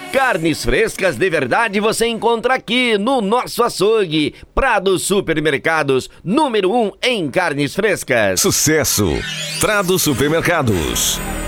Carnes frescas de verdade você encontra aqui no nosso açougue. Prado Supermercados, número 1 em carnes frescas. Sucesso! Prado Supermercados.